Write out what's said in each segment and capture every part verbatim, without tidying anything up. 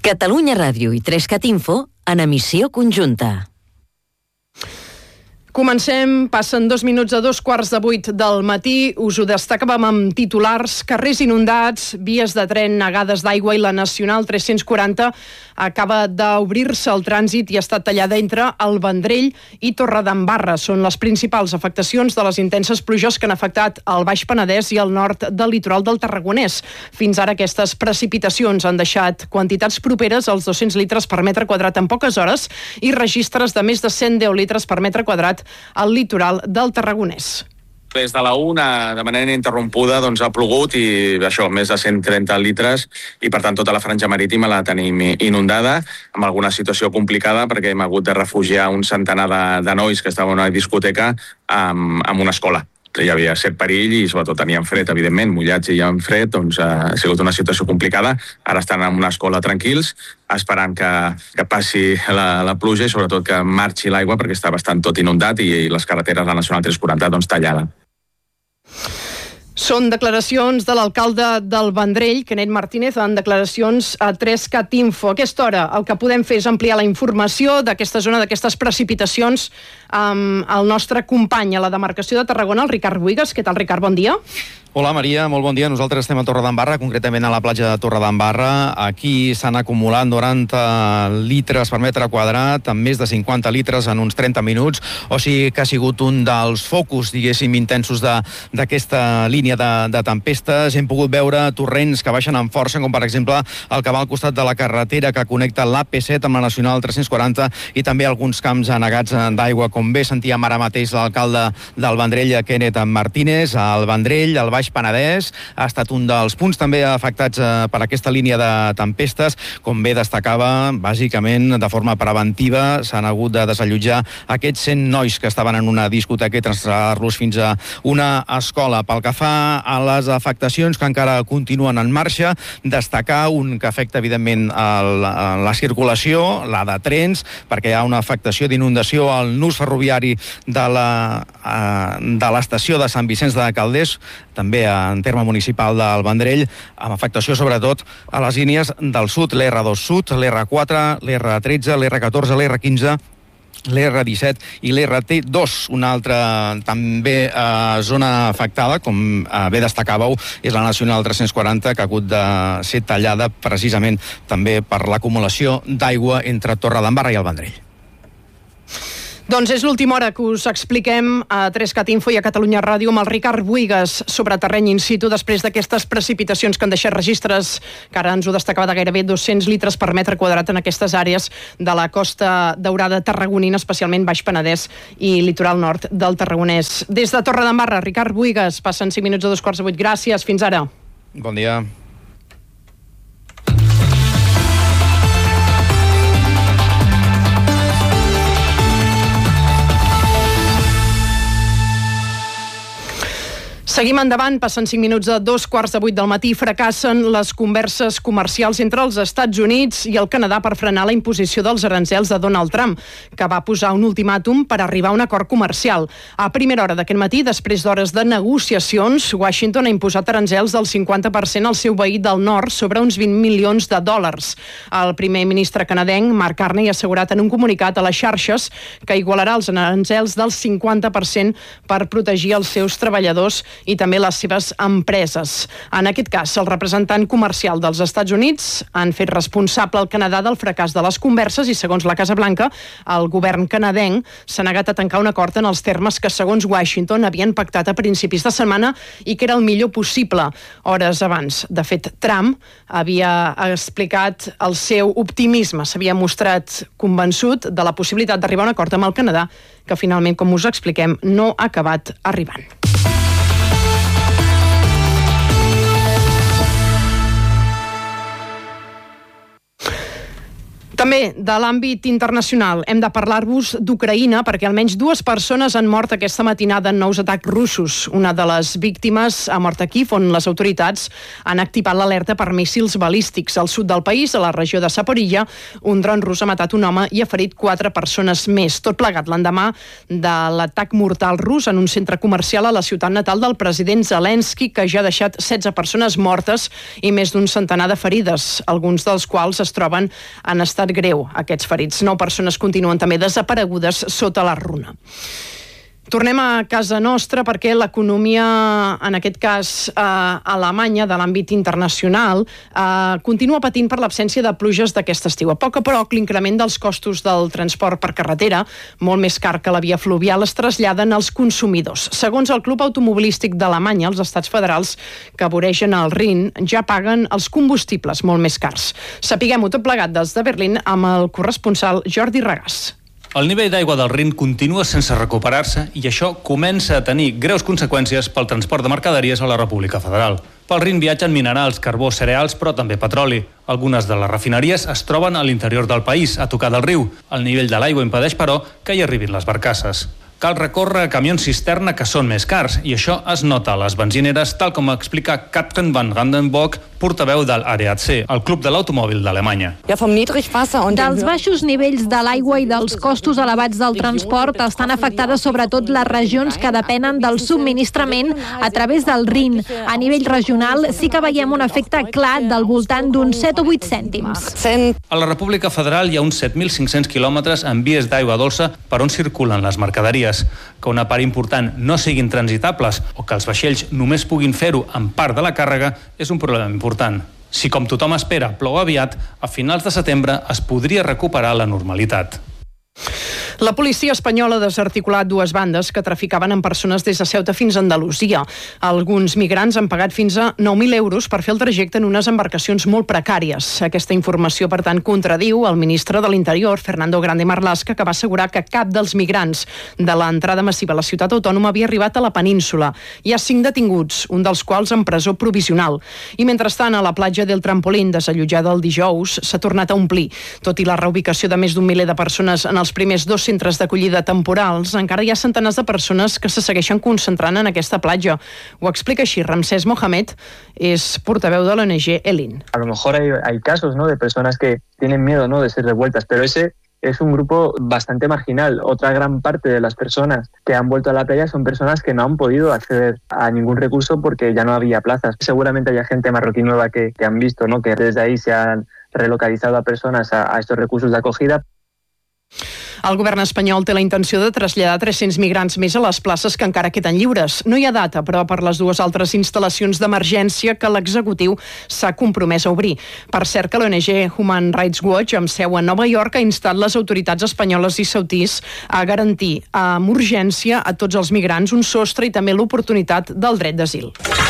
Catalunya Ràdio i tres cat Info en emissió conjunta. Comencem, passen dos minuts a dos quarts de vuit del matí. Us ho destacàvem amb titulars: carrers inundats, vies de tren negades d'aigua i la Nacional tres-cents quaranta acaba d'obrir-se el trànsit i ha estat tallada entre el Vendrell i Torredembarra. Són les principals afectacions de les intenses pluges que han afectat el Baix Penedès i el nord del litoral del Tarragonès. Fins ara aquestes precipitacions han deixat quantitats properes als dos-cents litres per metre quadrat en poques hores i registres de més de cent deu litres per metre quadrat al litoral del Tarragonès. Des de la una, de manera ininterrompuda, doncs ha plogut i això, més de cent trenta litres, i per tant tota la franja marítima la tenim inundada, amb alguna situació complicada perquè hem hagut de refugiar un centenar de, de nois que estaven a una discoteca amb, amb una escola. Hi havia cert perill i sobretot tenien fred, evidentment, mullats i amb fred, doncs ha sigut una situació complicada. Ara estan en una escola tranquils, esperant que, que passi la, la pluja i sobretot que marxi l'aigua perquè està bastant tot inundat i, i les carreteres, la Nacional tres-cents quaranta, doncs tallada. Són declaracions de l'alcalde del Vendrell, Kenneth Martínez, en declaracions a tres cat Info. A aquesta hora el que podem fer és ampliar la informació d'aquesta zona, d'aquestes precipitacions, amb el nostre company a la demarcació de Tarragona, el Ricard Buigas. Què tal, Ricard? Bon dia. Hola, Maria, molt bon dia. Nosaltres estem a Torredembarra, concretament a la platja de Torredembarra. Aquí s'han acumulat noranta litres per metre quadrat, amb més de cinquanta litres en uns trenta minuts, o sigui que ha sigut un dels focus, diguéssim, intensos d'aquesta línia de, de tempestes. Hem pogut veure torrents que baixen amb força, com per exemple el que va al costat de la carretera que connecta l'A P set amb la Nacional tres-cents quaranta, i també alguns camps anegats d'aigua, com bé sentíem ara mateix l'alcalde del Vendrell, Kenneth Martínez. Al Vendrell, al Baix Penedès, ha estat un dels punts també afectats eh, per aquesta línia de tempestes. Com bé destacava, bàsicament de forma preventiva s'han hagut de desallotjar aquests cent nois que estaven en una discoteca i traslladar-los fins a una escola. Pel que fa a les afectacions que encara continuen en marxa, destacar un que afecta evidentment el, la circulació, la de trens, perquè hi ha una afectació d'inundació al nus ferroviari de la, eh, de l'estació de Sant Vicenç de Calders, també en terme municipal del Vendrell, amb afectació sobretot a les línies del sud, l'R dos Sud, l'R quatre, l'R tretze, l'R catorze, l'R quinze, l'R disset i l'R T dos. Una altra també eh, zona afectada, com eh, bé destacàveu, és la Nacional tres-cents quaranta, que ha hagut de ser tallada precisament també per l'acumulació d'aigua entre Torredembarra i el Vendrell. Doncs és l'última hora que us expliquem a tres cat Info i a Catalunya Ràdio amb el Ricard Buigas sobre terreny in situ després d'aquestes precipitacions que han deixat registres, que ara ens ho destacava, de gairebé dos-cents litres per metre quadrat en aquestes àrees de la Costa Daurada tarragonina, especialment Baix Penedès i litoral nord del Tarragonès. Des de Torredembarra, Ricard Buigas, passen cinc minuts a dos quarts de vuit. Gràcies, fins ara. Bon dia. Seguim endavant, passen cinc minuts a dos quarts de vuit del matí. Fracassen les converses comercials entre els Estats Units i el Canadà per frenar la imposició dels aranzels de Donald Trump, que va posar un ultimàtum per arribar a un acord comercial. A primera hora d'aquest matí, després d'hores de negociacions, Washington ha imposat aranzels del cinquanta per cent al seu veí del nord sobre uns vint milions de dòlars. El primer ministre canadenc, Mark Carney, ha assegurat en un comunicat a les xarxes que igualarà els aranzels del cinquanta per cent per protegir els seus treballadors i també les seves empreses. En aquest cas, el representant comercial dels Estats Units han fet responsable el Canadà del fracàs de les converses i, segons la Casa Blanca, el govern canadenc s'ha negat a tancar un acord en els termes que, segons Washington, havien pactat a principis de setmana i que era el millor possible. Hores abans, de fet, Trump havia explicat el seu optimisme, s'havia mostrat convençut de la possibilitat d'arribar a un acord amb el Canadà, que finalment, com us expliquem, no ha acabat arribant. També de l'àmbit internacional hem de parlar-vos d'Ucraïna perquè almenys dues persones han mort aquesta matinada en nous atacs russos. Una de les víctimes ha mort a Kíev, on les autoritats han activat l'alerta per míssils balístics. Al sud del país, a la regió de Zaporizhia, un dron rus ha matat un home i ha ferit quatre persones més. Tot plegat l'endemà de l'atac mortal rus en un centre comercial a la ciutat natal del president Zelensky, que ja ha deixat setze persones mortes i més d'un centenar de ferides, alguns dels quals es troben en estat greu, aquests ferits. Nou persones continuen també desaparegudes sota la runa. Tornem a casa nostra perquè l'economia, en aquest cas eh, alemanya, de l'àmbit internacional, eh, continua patint per l'absència de pluges d'aquest estiu. A poc a poc, l'increment dels costos del transport per carretera, molt més car que la via fluvial, es traslladen als consumidors. Segons el Club Automobilístic d'Alemanya, els estats federals que voregen el Rin ja paguen els combustibles molt més cars. Sapiguem-ho tot plegat des de Berlín amb el corresponsal Jordi Regàs. El nivell d'aigua del Rin continua sense recuperar-se i això comença a tenir greus conseqüències pel transport de mercaderies a la República Federal. Pel Rin viatgen minerals, carbó, cereals, però també petroli. Algunes de les refineries es troben a l'interior del país, a tocar del riu. El nivell de l'aigua impedeix, però, que hi arribin les barcasses. Cal recórrer a camions cisterna que són més cars i això es nota a les benzineres, tal com explica Katrin van Randenburg, portaveu del A D A C, el Club de l'Automòbil d'Alemanya. Dels baixos nivells de l'aigua i dels costos elevats del transport estan afectades sobretot les regions que depenen del subministrament a través del Rin. A nivell regional sí que veiem un efecte clar del voltant d'uns set o vuit cèntims. A la República Federal hi ha uns set mil cinc-cents quilòmetres en vies d'aigua dolça per on circulen les mercaderies. Que una part important no siguin transitables o que els vaixells només puguin fer-ho amb part de la càrrega és un problema important. Si, com tothom espera, plou aviat, a finals de setembre es podria recuperar la normalitat. La policia espanyola ha desarticulat dues bandes que traficaven amb persones des de Ceuta fins a Andalusia. Alguns migrants han pagat fins a nou mil euros per fer el trajecte en unes embarcacions molt precàries. Aquesta informació, per tant, contradiu el ministre de l'Interior, Fernando Grande Marlaska, que va assegurar que cap dels migrants de l'entrada massiva a la ciutat autònoma havia arribat a la península. Hi ha cinc detinguts, un dels quals en presó provisional. I mentrestant, a la platja del Trampolín, desallotjada el dijous, s'ha tornat a omplir. Tot i la reubicació de més d'un miler de persones en els primers dos centres d'acollida temporals, encara hi ha centenars de persones que se segueixen concentrant en aquesta platja. Ho explica així Ramsès Mohamed, és portaveu de l'O N G Elin. A lo mejor hay, hay casos, ¿no?, de personas que tienen miedo, ¿no?, de ser devueltas, pero ese es un grupo bastante marginal. Otra gran parte de las personas que han vuelto a la playa son personas que no han podido acceder a ningún recurso porque ya no había plazas. Seguramente haya gente marroquí nueva que, que han visto, ¿no?, que desde ahí se han relocalizado a personas a, a estos recursos de acogida. El govern espanyol té la intenció de traslladar tres-cents migrants més a les places que encara queden lliures. No hi ha data, però, per les dues altres instal·lacions d'emergència que l'executiu s'ha compromès a obrir. Per cert, que l'O N G Human Rights Watch, amb seu a Nova York, ha instat les autoritats espanyoles i saudís a garantir amb urgència a tots els migrants un sostre i també l'oportunitat del dret d'asil.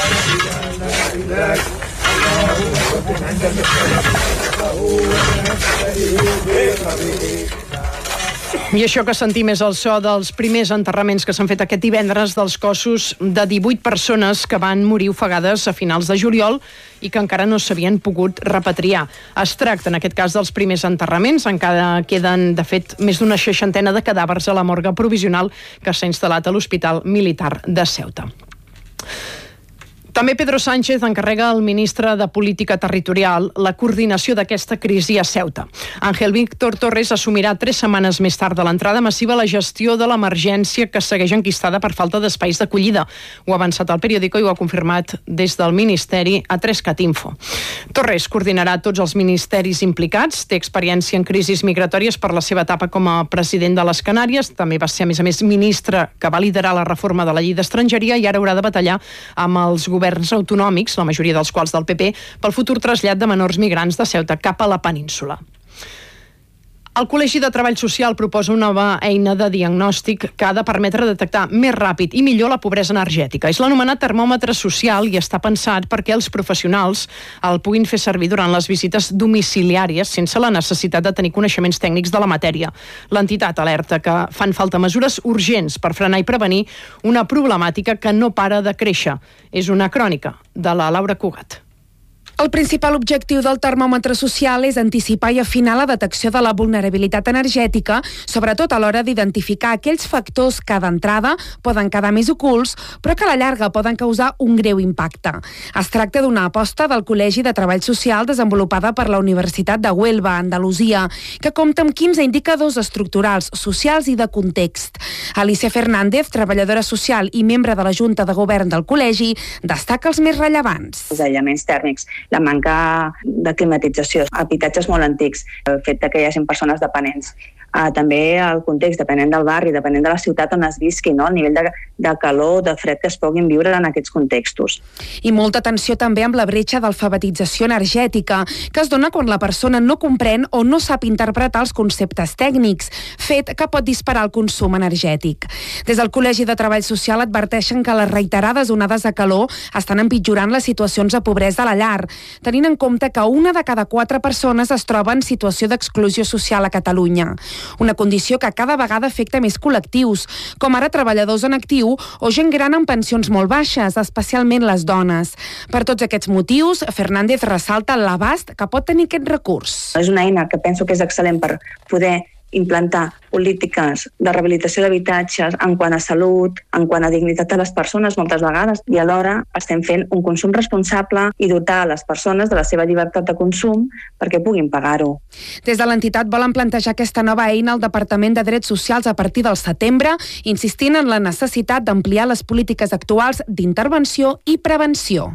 I això que sentim és el so dels primers enterraments que s'han fet aquest divendres dels cossos de divuit persones que van morir ofegades a finals de juliol i que encara no s'havien pogut repatriar. Es tracta, en aquest cas, dels primers enterraments. Encara queden, de fet, més d'una seixantena de cadàvers a la morgue provisional que s'ha instal·lat a l'Hospital Militar de Ceuta. També Pedro Sánchez encarrega al ministre de Política Territorial la coordinació d'aquesta crisi a Ceuta. Ángel Víctor Torres assumirà tres setmanes més tard de l'entrada massiva la gestió de l'emergència que segueix enquistada per falta d'espais d'acollida. Ho ha avançat al periòdico i ho ha confirmat des del Ministeri a tres cat info. Torres coordinarà tots els ministeris implicats, té experiència en crisis migratòries per la seva etapa com a president de les Canàries, també va ser, a més a més, ministre que va liderar la reforma de la llei d'estrangeria i ara haurà de batallar amb els governs governs autonòmics, la majoria dels quals del P P, pel futur trasllat de menors migrants de Ceuta cap a la península. El Col·legi de Treball Social proposa una nova eina de diagnòstic que ha de permetre detectar més ràpid i millor la pobresa energètica. És l'anomenat termòmetre social i està pensat perquè els professionals el puguin fer servir durant les visites domiciliàries sense la necessitat de tenir coneixements tècnics de la matèria. L'entitat alerta que fan falta mesures urgents per frenar i prevenir una problemàtica que no para de créixer. És una crònica de la Laura Cugat. El principal objectiu del termòmetre social és anticipar i afinar la detecció de la vulnerabilitat energètica, sobretot a l'hora d'identificar aquells factors que d'entrada poden quedar més ocults, però que a la llarga poden causar un greu impacte. Es tracta d'una aposta del Col·legi de Treball Social desenvolupada per la Universitat de Huelva, Andalusia, que compta amb quinze indicadors estructurals, socials i de context. Alicia Fernández, treballadora social i membre de la Junta de Govern del Col·legi, destaca els més rellevants. Els aïllaments tèrmics, la manca de climatització, habitatges molt antics, el fet que hi hagi persones dependents. Uh, també el context, depenent del barri, depenent de la ciutat on es visqui, no? El nivell de, de calor, de fred que es puguin viure en aquests contextos. I molta atenció també amb la bretxa d'alfabetització energètica, que es dona quan la persona no comprèn o no sap interpretar els conceptes tècnics, fet que pot disparar el consum energètic. Des del Col·legi de Treball Social adverteixen que les reiterades onades de calor estan empitjorant les situacions de pobresa a la llar, tenint en compte que una de cada quatre persones es troba en situació d'exclusió social a Catalunya. Una condició que cada vegada afecta més col·lectius, com ara treballadors en actiu o gent gran amb pensions molt baixes, especialment les dones. Per tots aquests motius, Fernández ressalta l'abast que pot tenir aquest recurs. És una eina que penso que és excel·lent per poder implantar polítiques de rehabilitació d'habitatges en quant a salut, en quant a dignitat de les persones moltes vegades, i alhora estem fent un consum responsable i dotar les persones de la seva llibertat de consum perquè puguin pagar-ho. Des de l'entitat volen plantejar aquesta nova eina al Departament de Drets Socials a partir del setembre, insistint en la necessitat d'ampliar les polítiques actuals d'intervenció i prevenció.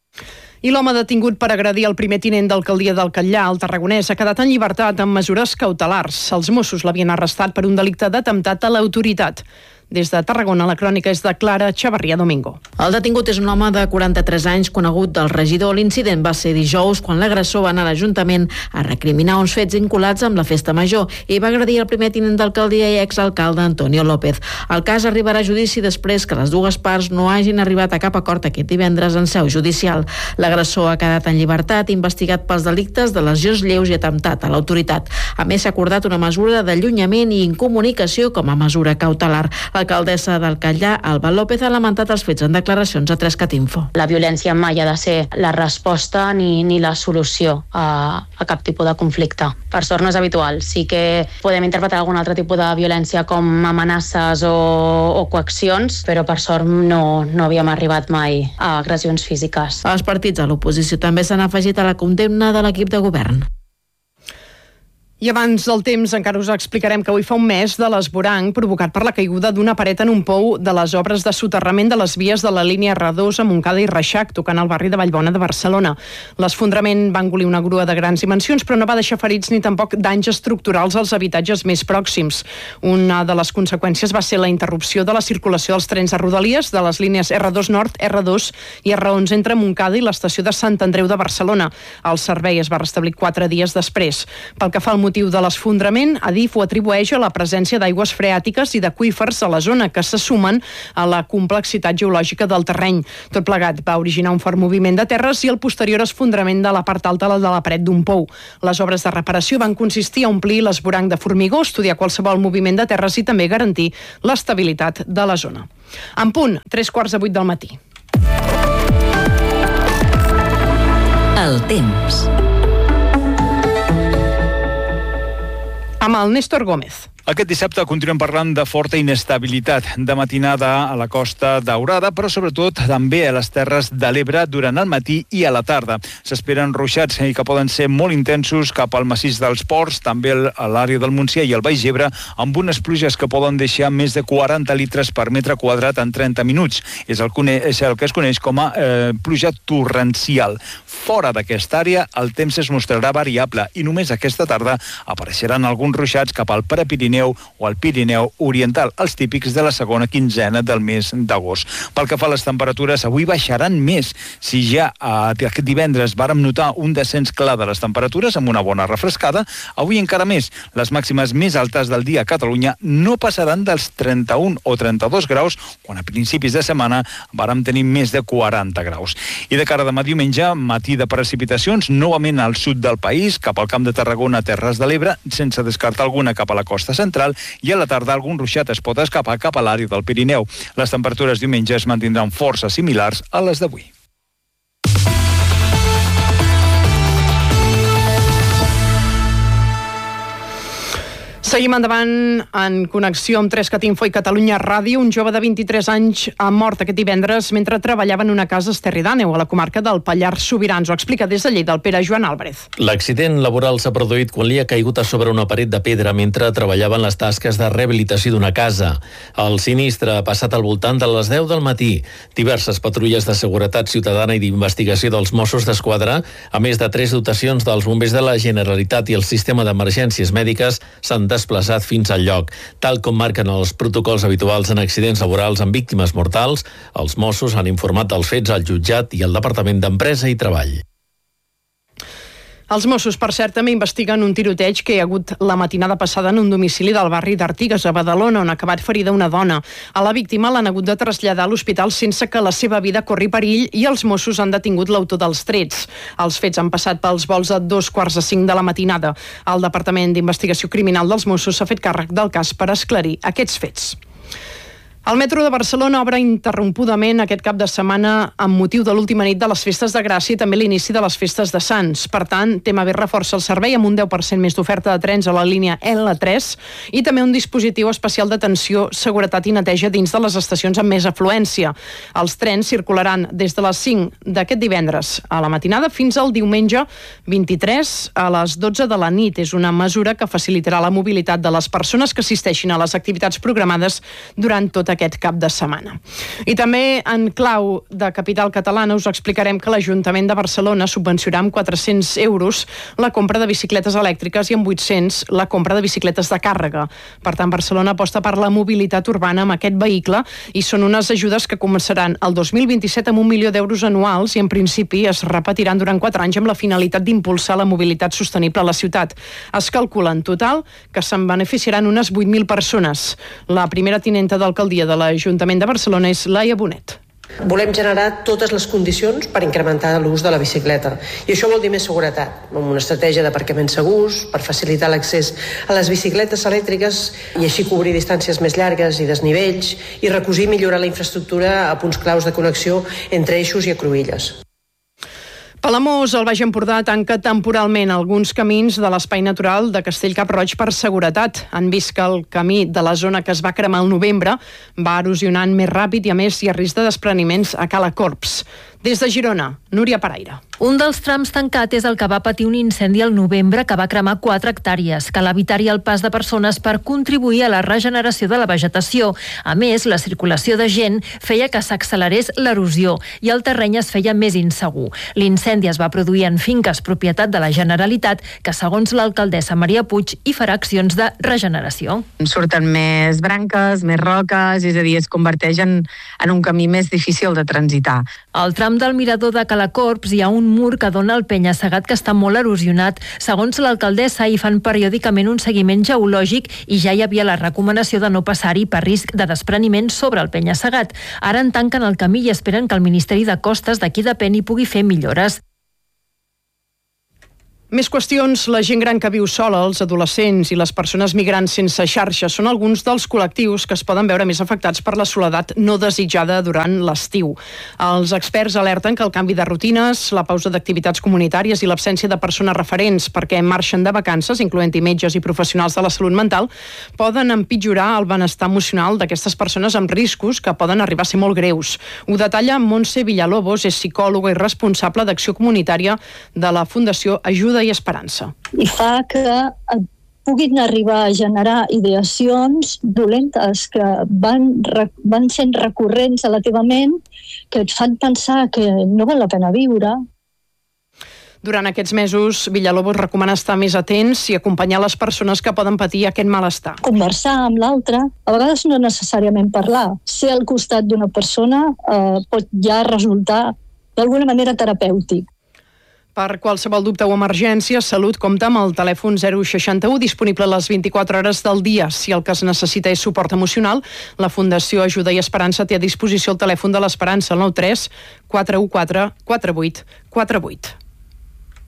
I l'home detingut per agredir el primer tinent d'alcaldia del Catllar, el tarragonès, ha quedat en llibertat amb mesures cautelars. Els Mossos l'havien arrestat per un delicte d'atemptat a l'autoritat. Des de Tarragona, la crònica és de Clara Chavarria Domingo. El detingut és un home de quaranta-tres anys, conegut del regidor. L'incident va ser dijous, quan l'agressor va anar a l'Ajuntament a recriminar uns fets vinculats amb la festa major i va agredir el primer tinent d'alcaldia i exalcalde Antonio López. El cas arribarà a judici després que les dues parts no hagin arribat a cap acord aquest divendres en seu judicial. L'agressor ha quedat en llibertat, investigat pels delictes de lesions lleus i atemptat a l'autoritat. A més, s'ha acordat una mesura d'allunyament i incomunicació com a mesura cautelar. L'alcaldessa del Catllar, Alba López, ha lamentat els fets en declaracions a tres cat info. La violència mai ha de ser la resposta ni, ni la solució a, a cap tipus de conflicte. Per sort no és habitual. Sí que podem interpretar algun altre tipus de violència com amenaces o, o coaccions, però per sort no, no havíem arribat mai a agressions físiques. Els partits de l'oposició també s'han afegit a la condemna de l'equip de govern. I abans del temps encara us explicarem que avui fa un mes de l'esvoranc provocat per la caiguda d'una paret en un pou de les obres de soterrament de les vies de la línia erre dos a Montcada i Reixac, tocant al barri de Vallbona de Barcelona. L'esfondrament va engolir una grua de grans dimensions, però no va deixar ferits ni tampoc danys estructurals als habitatges més pròxims. Una de les conseqüències va ser la interrupció de la circulació dels trens de Rodalies de les línies erre dos Nord, erre dos i erre onze entre Montcada i l'estació de Sant Andreu de Barcelona. El servei es va restablir quatre dies després. Pel que fa al motiu de l'esfondrament, Adif ho atribueix a la presència d'aigües freàtiques i d'aqüífers a la zona que se sumen a la complexitat geològica del terreny. Tot plegat va originar un fort moviment de terres i el posterior esfondrament de la part alta de la paret d'un pou. Les obres de reparació van consistir a omplir l'esvoranc de formigó, estudiar qualsevol moviment de terres i també garantir l'estabilitat de la zona. En punt, tres quarts de vuit del matí. El temps. Amb el Néstor Gómez. Aquest dissabte continuem parlant de forta inestabilitat de matinada a la Costa Daurada, però sobretot també a les Terres de l'Ebre durant el matí i a la tarda. S'esperen ruixats i que poden ser molt intensos cap al massís dels Ports, també a l'àrea del Montsià i el Baix Ebre, amb unes pluges que poden deixar més de quaranta litres per metre quadrat en trenta minuts. És el, és el que es coneix com a eh, pluja torrencial. Fora d'aquesta àrea, el temps es mostrarà variable i només aquesta tarda apareixeran alguns ruixats cap al Prepirineu o al Pirineu Oriental, els típics de la segona quinzena del mes d'agost. Pel que fa a les temperatures, avui baixaran més. Si ja eh, aquest divendres vàrem notar un descens clar de les temperatures amb una bona refrescada, avui encara més. Les màximes més altes del dia a Catalunya no passaran dels trenta-un o trenta-dos graus, quan a principis de setmana vàrem tenir més de quaranta graus. I de cara a demà diumenge, matí de precipitacions, novament al sud del país, cap al Camp de Tarragona, Terres de l'Ebre, sense descartar alguna cap a la costa central, i a la tarda algun ruixat es pot escapar cap a l'àrea del Pirineu. Les temperatures diumenge es mantindran força similars a les d'avui. Seguim endavant en connexió amb tres cat Info i Catalunya Ràdio. Un jove de vint-i-tres anys ha mort aquest divendres mentre treballava en una casa a Esterri d'Àneu, a la comarca del Pallars Sobirà. Ens ho explica des de Lleida el Pere Joan Álvarez. L'accident laboral s'ha produït quan li ha caigut a sobre una paret de pedra mentre treballava en les tasques de rehabilitació d'una casa. El sinistre ha passat al voltant de les deu del matí. Diverses patrulles de seguretat ciutadana i d'investigació dels Mossos d'Esquadra, a més de tres dotacions dels bombers de la Generalitat i el sistema d'emergències mèdiques, s'han desplaçat fins al lloc. Tal com marquen els protocols habituals en accidents laborals amb víctimes mortals, els Mossos han informat dels fets al jutjat i al Departament d'Empresa i Treball. Els Mossos, per cert, també investiguen un tiroteig que hi ha hagut la matinada passada en un domicili del barri d'Artigues, a Badalona, on ha acabat ferida una dona. A la víctima l'han hagut de traslladar a l'hospital sense que la seva vida corri perill i els Mossos han detingut l'autor dels trets. Els fets han passat pels vols a dos quarts de cinc de la matinada. El Departament d'Investigació Criminal dels Mossos s'ha fet càrrec del cas per esclarir aquests fets. El metro de Barcelona obre interrompudament aquest cap de setmana amb motiu de l'última nit de les festes de Gràcia i també l'inici de les festes de Sants. Per tant, T M B reforça el servei amb un deu per cent més d'oferta de trens a la línia L tres i també un dispositiu especial d'atenció, seguretat i neteja dins de les estacions amb més afluència. Els trens circularan des de les cinc d'aquest divendres a la matinada fins al diumenge vint-i-tres a les dotze de la nit. És una mesura que facilitarà la mobilitat de les persones que assisteixin a les activitats programades durant tot aquest cap de setmana. I també en clau de capital catalana us explicarem que l'Ajuntament de Barcelona subvencionarà amb quatre-cents euros la compra de bicicletes elèctriques i amb vuit-cents la compra de bicicletes de càrrega. Per tant, Barcelona aposta per la mobilitat urbana amb aquest vehicle i són unes ajudes que començaran el dos mil vint-i-set amb un milió d'euros anuals i en principi es repetiran durant quatre anys amb la finalitat d'impulsar la mobilitat sostenible a la ciutat. Es calcula en total que se'n beneficiaran unes vuit mil persones. La primera tinenta d'alcaldia de l'Ajuntament de Barcelona és Laia Bonet. Volem generar totes les condicions per incrementar l'ús de la bicicleta i això vol dir més seguretat, amb una estratègia d'aparcaments segurs per facilitar l'accés a les bicicletes elèctriques i així cobrir distàncies més llargues i desnivells i recosir i millorar la infraestructura a punts claus de connexió entre eixos i a cruïlles. Palamós, al Baix Empordà, tanca temporalment alguns camins de l'espai natural de Castell Cap-roig per seguretat. Han vist que el camí de la zona que es va cremar al novembre va erosionant més ràpid i, a més, hi ha risc de despreniments a Cala Corps. Des de Girona, Núria Paraire. Un dels trams tancat és el que va patir un incendi al novembre que va cremar quatre hectàrees. Cal evitar-hi el pas de persones per contribuir a la regeneració de la vegetació. A més, la circulació de gent feia que s'accelerés l'erosió i el terreny es feia més insegur. L'incendi es va produir en finques propietat de la Generalitat que, segons l'alcaldessa Maria Puig, hi farà accions de regeneració. Surten més branques, més roques, és a dir, es converteix en, en un camí més difícil de transitar. Al tram del mirador de Calacorps hi ha un mur que dona al penya-segat que està molt erosionat. Segons l'alcaldessa, hi fan periòdicament un seguiment geològic i ja hi havia la recomanació de no passar-hi per risc de despreniment sobre el penya-segat. Ara en tanquen el camí i esperen que el Ministeri de Costes, d'aquí depèn, hi pugui fer millores. Més qüestions. La gent gran que viu sola, els adolescents i les persones migrants sense xarxa són alguns dels col·lectius que es poden veure més afectats per la soledat no desitjada durant l'estiu. Els experts alerten que el canvi de rutines, la pausa d'activitats comunitàries i l'absència de persones referents perquè marxen de vacances, incloent-hi metges i professionals de la salut mental, poden empitjorar el benestar emocional d'aquestes persones amb riscos que poden arribar a ser molt greus. Ho detalla Montse Villalobos, és psicòloga i responsable d'acció comunitària de la Fundació Ajuda i Esperança. I fa que puguin arribar a generar ideacions dolentes que van, van sent recurrents a la teva ment, que et fan pensar que no val la pena viure. Durant aquests mesos, Villalobos recomana estar més atents i acompanyar les persones que poden patir aquest malestar. Conversar amb l'altre, a vegades no necessàriament parlar. Ser al costat d'una persona eh, pot ja resultar d'alguna manera terapèutic. Per qualsevol dubte o emergència, Salut compta amb el telèfon zero seixanta-u disponible a les vint-i-quatre hores del dia. Si el que es necessita és suport emocional, la Fundació Ajuda i Esperança té a disposició el telèfon de l'Esperança, el nou tres quatre u quatre quatre vuit quatre vuit.